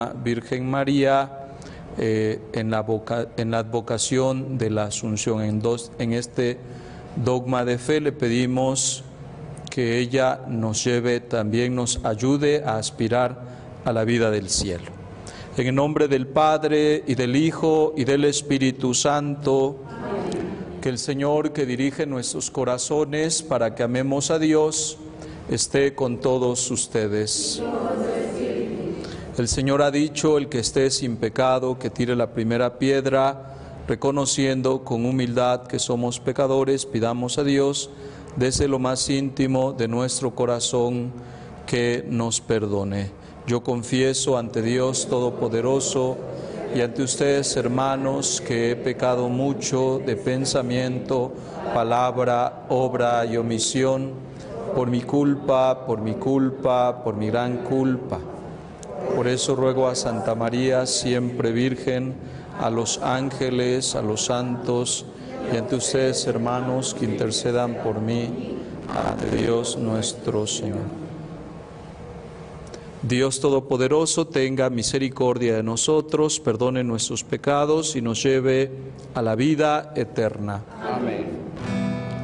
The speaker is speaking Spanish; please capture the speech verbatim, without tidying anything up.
Virgen María eh, en, la voca, en la advocación de la Asunción. En, dos, en este dogma de fe le pedimos que ella nos lleve, también nos ayude a aspirar a la vida del cielo. En el nombre del Padre, y del Hijo, y del Espíritu Santo, que el Señor, que dirige nuestros corazones para que amemos a Dios, esté con todos ustedes. El Señor ha dicho: el que esté sin pecado, que tire la primera piedra. Reconociendo con humildad que somos pecadores, pidamos a Dios, desde lo más íntimo de nuestro corazón, que nos perdone. Yo confieso ante Dios Todopoderoso y ante ustedes, hermanos, que he pecado mucho de pensamiento, palabra, obra y omisión, por mi culpa, por mi culpa, por mi gran culpa. Por eso ruego a Santa María, siempre Virgen, a los ángeles, a los santos, y ante ustedes, hermanos, que intercedan por mí, ante Dios nuestro Señor. Dios Todopoderoso, tenga misericordia de nosotros, perdone nuestros pecados y nos lleve a la vida eterna. Amén.